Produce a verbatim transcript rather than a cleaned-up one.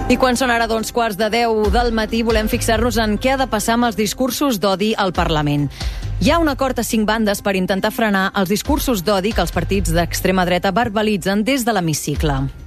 I quan són ara doncs quarts de deu del matí, volem fixar-nos en què ha de passar amb els discursos d'odi al Parlament. Hi ha un acord a cinc bandes per intentar frenar els discursos d'odi que els partits d'extrema dreta verbalitzen des de l'hemicicle.